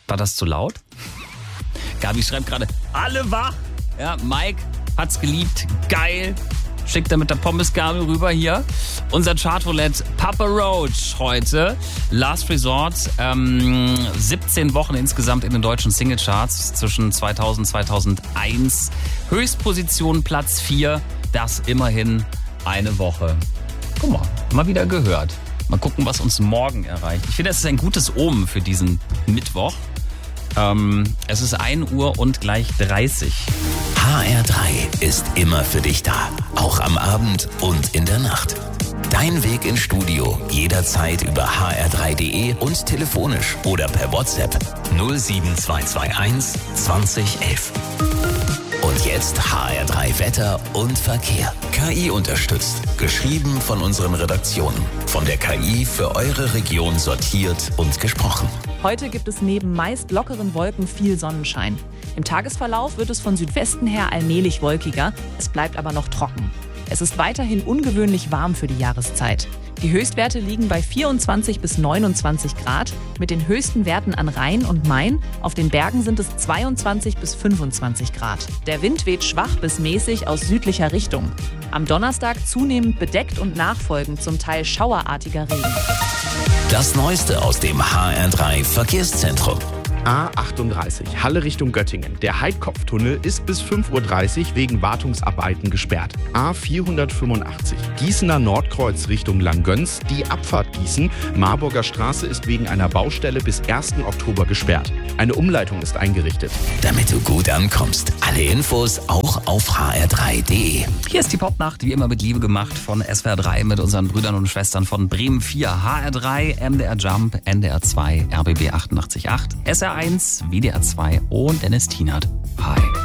War das zu laut? Gabi schreibt gerade, alle wach. Ja, Mike hat's geliebt. Geil. Schickt er mit der Pommesgabel rüber hier. Unser Chartroulette Papa Roach heute. Last Resort. 17 Wochen insgesamt in den deutschen Singlecharts zwischen 2000 und 2001. Höchstposition Platz 4. Das immerhin eine Woche. Guck mal wieder gehört. Mal gucken, was uns morgen erreicht. Ich finde, das ist ein gutes Omen für diesen Mittwoch. Es ist 1 Uhr und gleich 30. HR3 ist immer für dich da. Auch am Abend und in der Nacht. Dein Weg ins Studio jederzeit über hr3.de und telefonisch oder per WhatsApp 07221 2011. Und jetzt HR3 Wetter und Verkehr. KI unterstützt. Geschrieben von unseren Redaktionen. Von der KI für eure Region sortiert und gesprochen. Heute gibt es neben meist lockeren Wolken viel Sonnenschein. Im Tagesverlauf wird es von Südwesten her allmählich wolkiger. Es bleibt aber noch trocken. Es ist weiterhin ungewöhnlich warm für die Jahreszeit. Die Höchstwerte liegen bei 24 bis 29 Grad, mit den höchsten Werten an Rhein und Main. Auf den Bergen sind es 22 bis 25 Grad. Der Wind weht schwach bis mäßig aus südlicher Richtung. Am Donnerstag zunehmend bedeckt und nachfolgend zum Teil schauerartiger Regen. Das Neueste aus dem HR3 Verkehrszentrum. A38, Halle Richtung Göttingen. Der Heidkopftunnel ist bis 5:30 Uhr wegen Wartungsarbeiten gesperrt. A485, Gießener Nordkreuz Richtung Langgöns. Die Abfahrt Gießen, Marburger Straße ist wegen einer Baustelle bis 1. Oktober gesperrt. Eine Umleitung ist eingerichtet. Damit du gut ankommst. Alle Infos auch auf hr3.de. Hier ist die Popnacht, wie immer mit Liebe gemacht von SWR 3 mit unseren Brüdern und Schwestern von Bremen 4, HR3, MDR Jump, NDR 2, RBB 88.8, SR1, WDR 2 und Dennis Tienert. Hi.